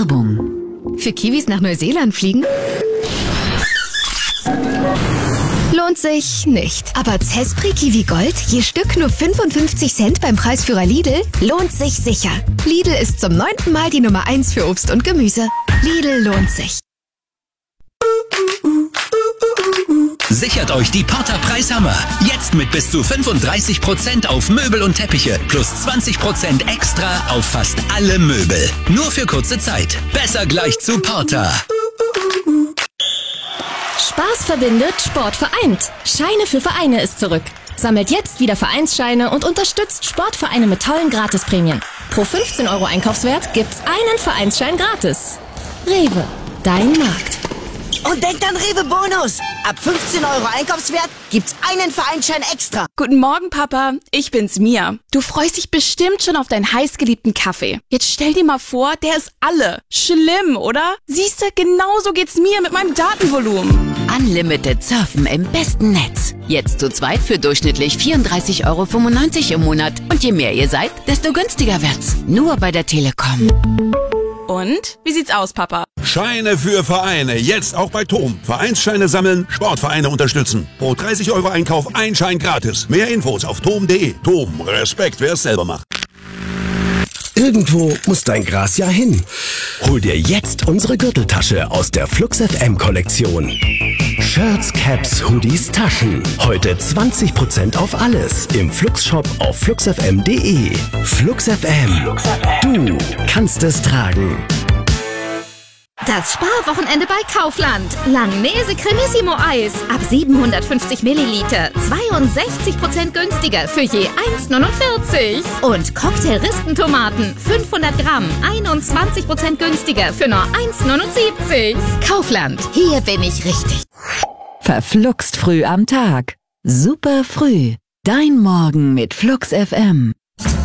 Werbung. Für Kiwis nach Neuseeland fliegen? Lohnt sich nicht. Aber Zespri Kiwi Gold, je Stück nur 55 Cent beim Preisführer Lidl, lohnt sich sicher. Lidl ist zum 9. Mal die Nummer 1 für Obst und Gemüse. Lidl lohnt sich. Sichert euch die Porter Preishammer. Jetzt mit bis zu 35% auf Möbel und Teppiche plus 20% extra auf fast alle Möbel. Nur für kurze Zeit. Besser gleich zu Porter. Spaß verbindet, Sport vereint. Scheine für Vereine ist zurück. Sammelt jetzt wieder Vereinsscheine und unterstützt Sportvereine mit tollen Gratisprämien. Pro 15 € Einkaufswert gibt's einen Vereinsschein gratis. Rewe, dein Markt. Und denkt an Rewe Bonus. Ab 15 € Einkaufswert gibt's einen Vereinsschein extra. Guten Morgen, Papa. Ich bin's, Mia. Du freust dich bestimmt schon auf deinen heißgeliebten Kaffee. Jetzt stell dir mal vor, der ist alle. Schlimm, oder? Siehste, genauso geht's mir mit meinem Datenvolumen. Unlimited Surfen im besten Netz. Jetzt zu zweit für durchschnittlich 34,95 € im Monat. Und je mehr ihr seid, desto günstiger wird's. Nur bei der Telekom. Und? Wie sieht's aus, Papa? Scheine für Vereine. Jetzt auch bei TOM. Vereinsscheine sammeln, Sportvereine unterstützen. Pro 30 € Einkauf ein Schein gratis. Mehr Infos auf tom.de. TOM. Respekt, wer es selber macht. Irgendwo muss dein Gras ja hin. Hol dir jetzt unsere Gürteltasche aus der Flux FM Kollektion. Shirts, Caps, Hoodies, Taschen. Heute 20% auf alles im Flux Shop auf fluxfm.de. Flux FM. Du kannst es tragen. Das Sparwochenende bei Kaufland. Langnese Cremissimo Eis. Ab 750 Milliliter. 62% günstiger für je 1,49. Und Cocktail-Rispentomaten. 500 Gramm. 21% günstiger für nur 1,79. Kaufland. Hier bin ich richtig. Verfluxt früh am Tag. Super früh. Dein Morgen mit Flux FM.